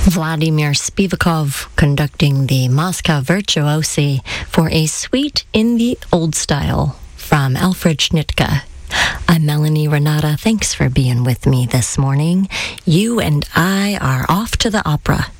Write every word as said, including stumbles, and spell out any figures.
Vladimir Spivakov conducting the Moscow Virtuosi for a suite in the old style from Alfred Schnittke. I'm Melanie Renata. Thanks for being with me this morning. You and I are off to the opera.